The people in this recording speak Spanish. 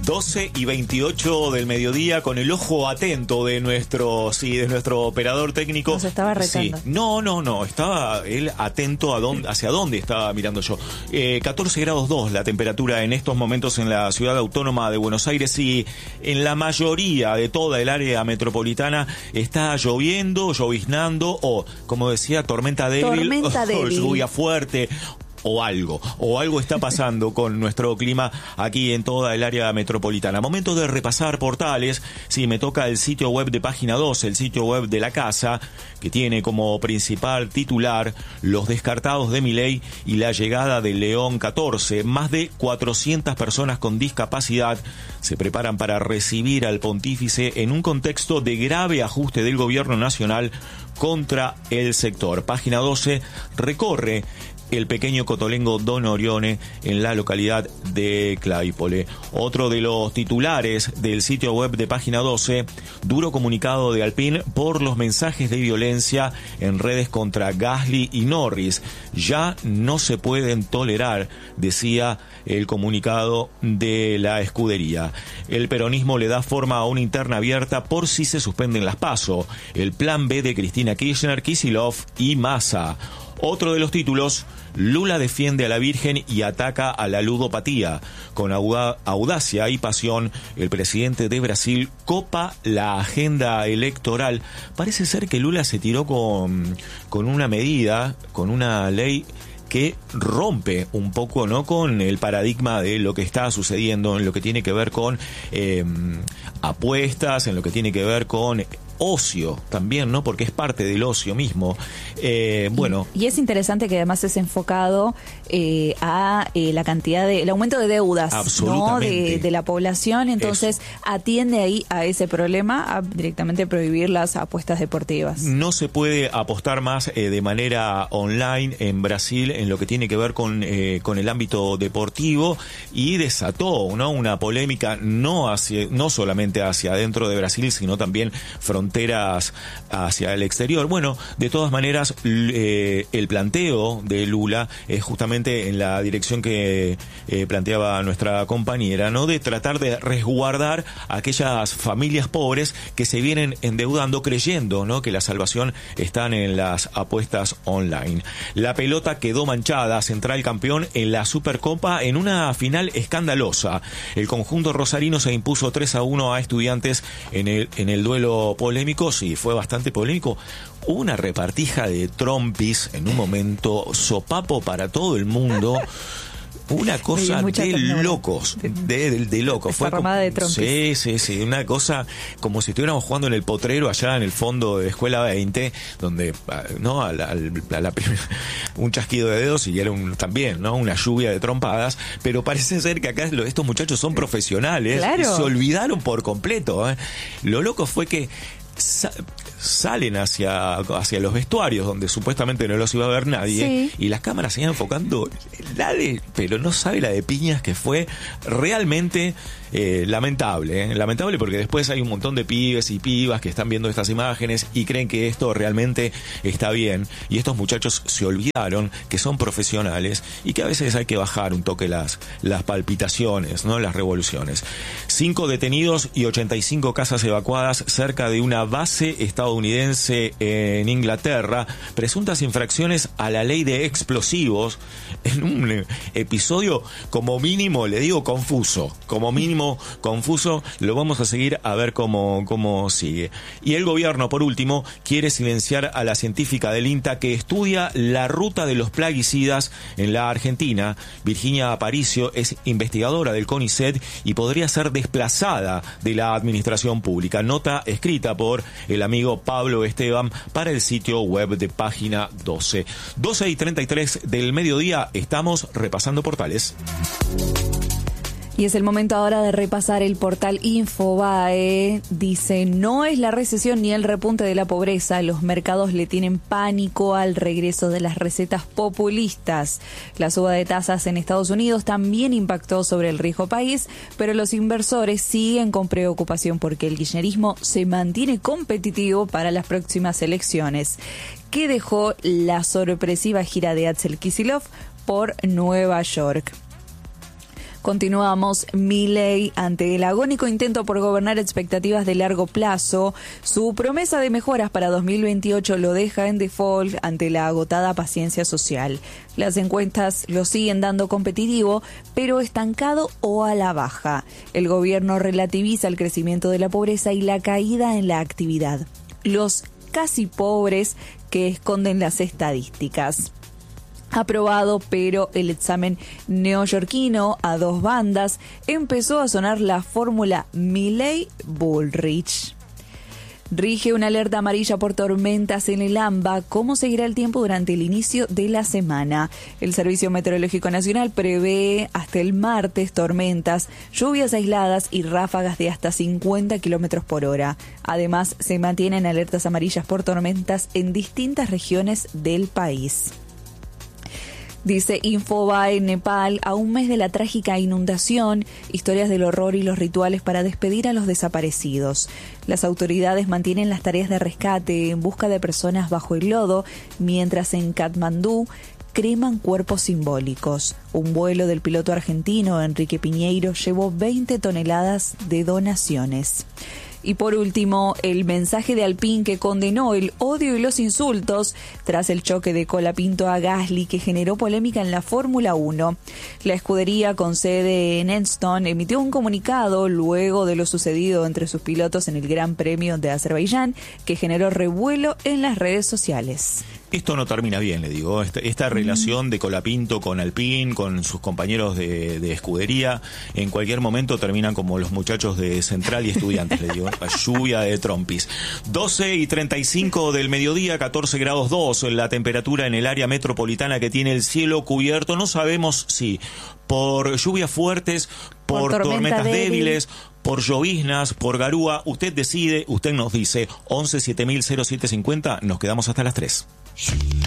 12:28 del mediodía, con el ojo atento de nuestro operador técnico. Nos estaba retando. Sí. No, estaba él atento hacia dónde estaba mirando yo. 14 grados 2 la temperatura en estos momentos en la ciudad autónoma de Buenos Aires, y en la mayoría de toda el área metropolitana está lloviendo, lloviznando, o como decía, tormenta débil. O lluvia fuerte. O algo está pasando con nuestro clima aquí en toda el área metropolitana. Momento de repasar portales. Sí, me toca el sitio web de Página 12, el sitio web de La Casa, que tiene como principal titular los descartados de Milei y la llegada de León 14. Más de 400 personas con discapacidad se preparan para recibir al pontífice en un contexto de grave ajuste del gobierno nacional contra el sector. Página 12 recorre el pequeño cotolengo Don Orione en la localidad de Claypole. Otro de los titulares del sitio web de Página 12, duro comunicado de Alpine por los mensajes de violencia en redes contra Gasly y Norris. Ya no se pueden tolerar, decía el comunicado de la escudería. El peronismo le da forma a una interna abierta por si se suspenden las PASO. El plan B de Cristina Kirchner, Kicillof y Massa. Otro de los títulos, Lula defiende a la Virgen y ataca a la ludopatía. Con audacia y pasión, el presidente de Brasil copa la agenda electoral. Parece ser que Lula se tiró con una medida, con una ley que rompe un poco, ¿no?, con el paradigma de lo que está sucediendo en lo que tiene que ver con apuestas, en lo que tiene que ver con ocio también, ¿no? Porque es parte del ocio mismo. Y es interesante que además es enfocado a la cantidad el aumento de deudas, ¿no?, de la población. Entonces atiende ahí a ese problema, a directamente prohibir las apuestas deportivas. No se puede apostar más de manera online en Brasil en lo que tiene que ver con el ámbito deportivo, y desató, ¿no?, una polémica no solamente hacia adentro de Brasil, sino también fronteras hacia el exterior. Bueno, de todas maneras, el planteo de Lula es justamente en la dirección que planteaba nuestra compañera, ¿no?, de tratar de resguardar a aquellas familias pobres que se vienen endeudando creyendo, ¿no?, que la salvación está en las apuestas online. La pelota quedó manchada, Central campeón en la Supercopa en una final escandalosa. El conjunto rosarino se impuso 3-1 a Estudiantes en el duelo polémico. Sí, fue bastante polémico. Hubo una repartija de trompis en un momento, sopapo para todo el mundo. Una cosa de locos, de locos. Fue como, de trompis. Sí, una cosa como si estuviéramos jugando en el potrero allá en el fondo de Escuela 20, donde, ¿no?, un chasquido de dedos y era también, ¿no?, una lluvia de trompadas, pero parece ser que acá estos muchachos son profesionales. Claro. Y se olvidaron por completo. Lo loco fue que salen hacia los vestuarios donde supuestamente no los iba a ver nadie, y las cámaras se iban enfocando pero no sabe la de piñas que fue realmente lamentable porque después hay un montón de pibes y pibas que están viendo estas imágenes y creen que esto realmente está bien, y estos muchachos se olvidaron que son profesionales y que a veces hay que bajar un toque las palpitaciones, ¿no?, las revoluciones. 5 detenidos y 85 casas evacuadas cerca de una base estadounidense en Inglaterra, presuntas infracciones a la ley de explosivos, en un episodio como mínimo, le digo, confuso, lo vamos a seguir a ver cómo sigue. Y el gobierno, por último, quiere silenciar a la científica del INTA que estudia la ruta de los plaguicidas en la Argentina. Virginia Aparicio es investigadora del CONICET y podría ser desplazada de la administración pública. Nota escrita por el amigo Pablo Esteban para el sitio web de Página 12. 12:33 del mediodía, estamos repasando portales. Y es el momento ahora de repasar el portal Infobae. Dice, no es la recesión ni el repunte de la pobreza. Los mercados le tienen pánico al regreso de las recetas populistas. La suba de tasas en Estados Unidos también impactó sobre el riesgo país, pero los inversores siguen con preocupación porque el kirchnerismo se mantiene competitivo para las próximas elecciones. ¿Qué dejó la sorpresiva gira de Axel Kicillof por Nueva York? Continuamos. Milei, ante el agónico intento por gobernar expectativas de largo plazo, su promesa de mejoras para 2028 lo deja en default ante la agotada paciencia social. Las encuestas lo siguen dando competitivo, pero estancado o a la baja. El gobierno relativiza el crecimiento de la pobreza y la caída en la actividad. Los casi pobres que esconden las estadísticas. Aprobado, pero el examen neoyorquino a 2 bandas empezó a sonar la fórmula Milei-Bullrich. Rige una alerta amarilla por tormentas en el AMBA. ¿Cómo seguirá el tiempo durante el inicio de la semana? El Servicio Meteorológico Nacional prevé hasta el martes tormentas, lluvias aisladas y ráfagas de hasta 50 kilómetros por hora. Además, se mantienen alertas amarillas por tormentas en distintas regiones del país. Dice Infobae, Nepal, a un mes de la trágica inundación, historias del horror y los rituales para despedir a los desaparecidos. Las autoridades mantienen las tareas de rescate en busca de personas bajo el lodo, mientras en Katmandú creman cuerpos simbólicos. Un vuelo del piloto argentino Enrique Piñeiro llevó 20 toneladas de donaciones. Y por último, el mensaje de Alpine que condenó el odio y los insultos tras el choque de Colapinto a Gasly que generó polémica en la Fórmula 1. La escudería con sede en Eindhoven emitió un comunicado luego de lo sucedido entre sus pilotos en el Gran Premio de Azerbaiyán que generó revuelo en las redes sociales. Esto no termina bien, le digo. Esta relación de Colapinto con Alpine, con sus compañeros de escudería, en cualquier momento terminan como los muchachos de Central y Estudiantes, le digo. La lluvia de trompis. 12:35 del mediodía, 14 grados 2, la temperatura en el área metropolitana que tiene el cielo cubierto. No sabemos si por lluvias fuertes, por tormentas débiles, por lloviznas, por garúa. Usted decide, usted nos dice. 11 7000 0750, nos quedamos hasta las 3.